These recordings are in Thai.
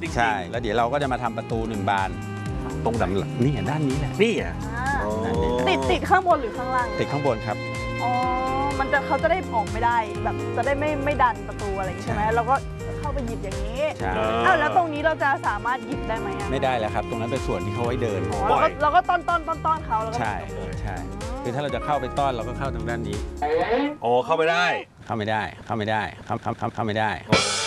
จริงๆใช่แล้วเดี๋ยวเราก็จะมาทำประตู1 บานตรงนี่ด้านนี้แหละนี่อ่ะติดข้างบนหรือข้างล่างติดข้างบนครับอ๋อเขาจะได้ออกไม่ได้แบบจะได้ไม่ดันประตูอะไรอย่างนี้ใช่ไหมเราก็เข้าไปหยิบอย่างนี้ใช่อ้าวแล้วตรงนี้เราจะสามารถหยิบได้ไหมอะไม่ได้แล้วครับ ตรงนั้นเป็นส่วนที่เขาไว้เดินอ๋อเราก็ต้อนเขาแล้วก็ใช่ใช่คือถ้าเราจะเข้าไปต้อนเราก็เข้าทางด้านนี้โอ้เข้าไปได้เข้าไม่ได้เข้าไม่ได้เข้าไม่ได้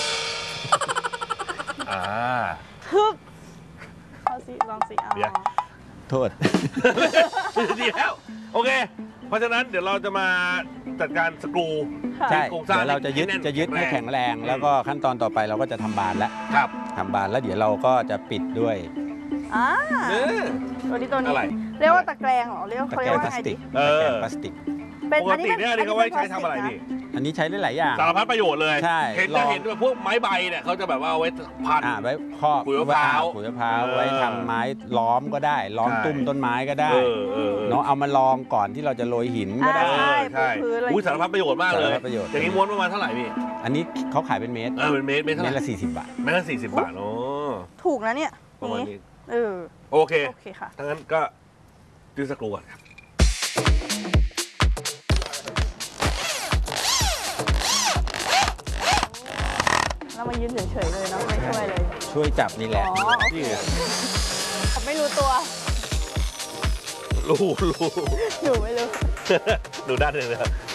อ่าฮึบเข้าสิลองสิเอาเดี๋ยวโทษดีแล้วโอเค เพราะฉะนั้นเดี๋ยวเราจะมาจัดการสกรูใช่โครงสร้างเดี๋ยวเราจะยึด ให้แข็งแรง แล้วก็ขั้นตอนต่อไปเราก็จะทำบานแล้วครับทำบานแล้วเดี๋ยวเราก็จะปิดด้วยอ่าเออตัวนี้อะไรเรียกว่าตะแกรงเหรอเรียกตะเขาแกเรีรยกงว่าพลาไงสติดิกตะแกรงพลาสติกเป็นปกติเนี่ยอันนี้เขาไว้ใช้ทำอะไรพี่อันนี้ใช้ได้หลายอย่างสารพัดประโยชน์เลยใช่เห็นลจะองเห็นแบบพวกไม้ใบเนี่ยเขาจะแบบว่าเอาไว้พันไว้ครอบขุยมะพร้าวขุยมะพร้าวไว้ทำไม้ล้อมก็ได้ ล้อมใช่ตุ้มต้นไม้ก็ได้เออเนาะเอามาลองก่อนที่เราจะโรยหินก็ได้ใช่ใช่พื้นๆอะไรอุ้ยสารพัดประโยชน์มากเลยสารพัดประโยชน์อย่างนี้ม้วนประมาณเท่าไหร่พี่อันนี้เขาขายเป็นเมตรเป็นเมตรเท่าเมไหตรร่ละ40 บาทเมตรละ40 บาทโอ้ถูกนะเนี่ยประมาณนี้เออโอเคโอเคค่ะถ้างั้นก็ดื้อสกรูก่อนครับเรามายืนเฉยๆเลยเนาะไม่ช่วยเลยช่วยจับนี่แหละอ๋อโอเคนี่ไงผมไม่รู้ตัวรู้หนูไม่รู้ดูด้านหนึ่งเลย